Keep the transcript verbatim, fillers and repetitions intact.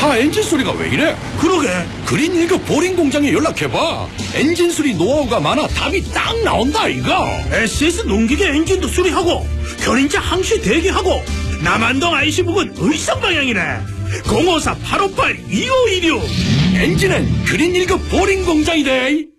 차 엔진 소리가 왜 이래? 그러게. 그린 일급 보링 공장에 연락해봐. 엔진 수리 노하우가 많아 답이 딱 나온다 이거. 에스에스 농기계 엔진도 수리하고 견인차 항시 대기하고 남한동 아이씨 부근 의성 방향이네. 공오사 팔오팔 이오이육. 엔진은 그린 일급 보링 공장이래.